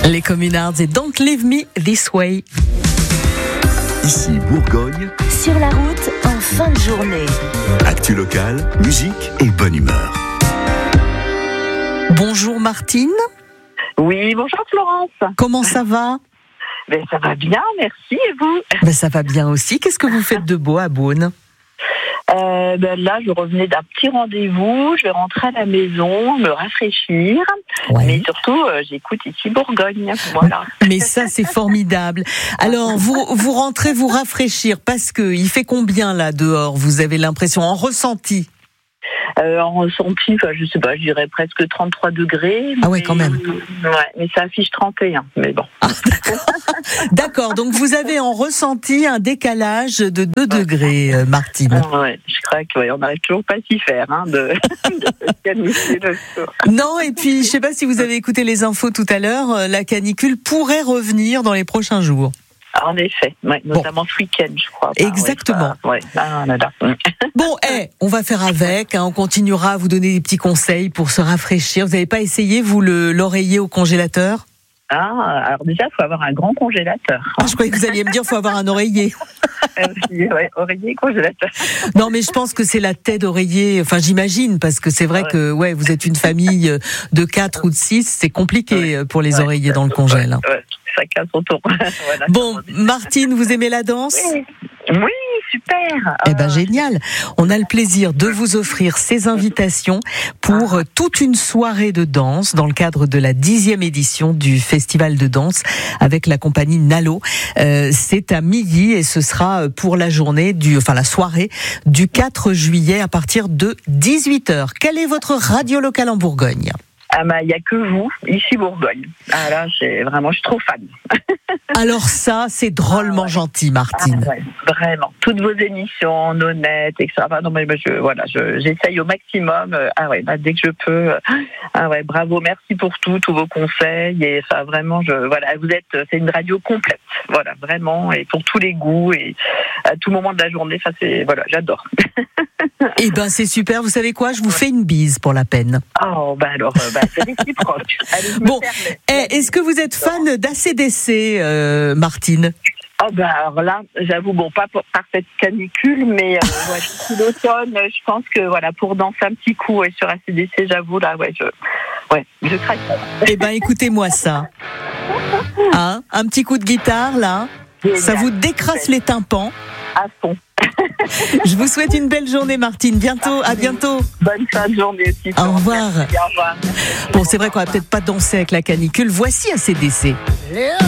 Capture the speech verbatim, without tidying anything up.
Les Communards et Don't Leave Me This Way. Ici Bourgogne. Sur la route, en fin de journée. Actu locale, musique et bonne humeur. Bonjour Martine. Oui, bonjour Florence. Comment ça va ? Ben, ça va bien, merci. Et vous ? Ben, ça va bien aussi. Qu'est-ce que vous faites de beau à Beaune ? Euh, ben là, je revenais d'un petit rendez-vous. Je vais rentrer à la maison, me rafraîchir. Ouais. Mais surtout, euh, j'écoute ici Bourgogne. Voilà. Mais ça, c'est formidable. Alors, vous, vous rentrez vous rafraîchir parce que il fait combien là dehors ? Vous avez l'impression, en ressenti ? Euh, en ressenti, enfin, je sais pas, je dirais presque trente-trois degrés. Ah ouais, mais, quand même. Ouais, mais ça affiche trente et un. Mais bon. Ah, d'accord. D'accord, donc vous avez en ressenti un décalage de deux degrés, euh, Martine. Ah ouais, je crois qu'on n'arrive toujours pas à s'y faire, hein, de, de se calmer le soir. Non, et puis je sais pas si vous avez écouté les infos tout à l'heure, euh, la canicule pourrait revenir dans les prochains jours. En effet, ouais, notamment bon. Ce week-end, je crois. Enfin, exactement. Ouais, ouais. Ah, là, là. Bon, hey, on va faire avec, hein, on continuera à vous donner des petits conseils pour se rafraîchir. Vous n'avez pas essayé, vous, le, l'oreiller au congélateur ? Ah, alors déjà, il faut avoir un grand congélateur. Ah, je croyais que vous alliez me dire qu'il faut avoir un oreiller. Ouais, oreiller, congélateur. Non, mais je pense que c'est la tête d'oreiller. Enfin, j'imagine, parce que c'est vrai ouais. que ouais, vous êtes une famille de quatre ou de six, c'est compliqué ouais. pour les ouais. oreillers dans le congèle. Ouais, ouais. Chacun son tour. Voilà, bon, Martine, vous aimez la danse ? Oui, oui, super. Eh ben génial. On a le plaisir de vous offrir ces invitations pour ah. toute une soirée de danse dans le cadre de la dixième édition du Festival de danse avec la compagnie Nalo. Euh, c'est à midi et ce sera pour la journée du, enfin la soirée du quatre juillet à partir de dix-huit heures. Quelle est votre radio locale en Bourgogne ? Ah bah, il n'y a que vous, ici Bourgogne. Ah là, j'ai, vraiment, je suis trop fan. Alors ça, c'est drôlement ah ouais. gentil, Martine. Ah ouais, vraiment. Toutes vos émissions, honnêtes, et cetera. Non, mais je, voilà, je, j'essaye au maximum. Ah ouais, bah, dès que je peux. Ah ouais, bravo, merci pour tout, tous vos conseils. Et ça, vraiment, je, voilà, vous êtes, c'est une radio complète. Voilà, vraiment, et pour tous les goûts et à tout moment de la journée. Ça, c'est, voilà, j'adore. Eh ben, c'est super. Vous savez quoi ? Je vous fais une bise pour la peine. Oh, bah alors, bah, c'est réciproque. Allez, bon, eh, est-ce que vous êtes fan d'A C D C, euh, Martine ? Oh bah alors là, j'avoue, bon, pas pour, par cette canicule, mais euh, ouais, d'ici l'automne, je pense que voilà, pour danser un petit coup ouais, sur A C D C, j'avoue, là, ouais, je, ouais, je craque. Eh ben, écoutez-moi ça. Hein, un petit coup de guitare, là. Génial. Ça vous décrasse les tympans. À fond. Je vous souhaite une belle journée, Martine. Bientôt, à bientôt. Bonne fin de journée aussi. Au revoir. Merci, au revoir. Bon, c'est vrai qu'on va peut-être pas danser avec la canicule. Voici A C D C.